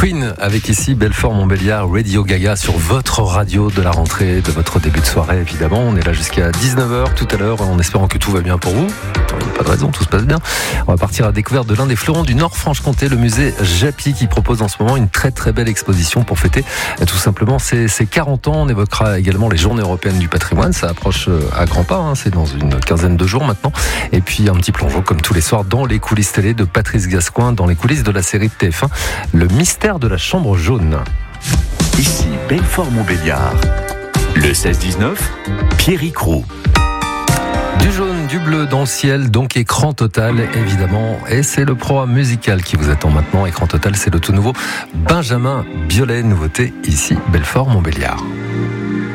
Queen avec ici Belfort-Montbéliard, Radio Gaga sur votre radio de la rentrée, de votre début de soirée évidemment. On est là jusqu'à 19h tout à l'heure en espérant que tout va bien pour vous. Il n'y a pas de raison, tout se passe bien. On va partir à la découverte de l'un des fleurons du Nord-Franche-Comté, le musée Japy, qui propose en ce moment une très très belle exposition pour fêter tout simplement ses 40 ans. On évoquera également les journées européennes du patrimoine, ça approche à grands pas, c'est dans une quinzaine de jours maintenant. Et puis un petit plongeon comme tous les soirs dans les coulisses télé de Patrice Gascoin, dans les coulisses de la série de TF1, Le mystère de la chambre jaune. Ici Belfort-Montbéliard. Le 16-19, Pierrick Roux. Du jaune, du bleu dans le ciel, donc écran total évidemment, et c'est le programme musical qui vous attend maintenant. Écran total, c'est le tout nouveau Benjamin Biolay, nouveauté ici Belfort-Montbéliard.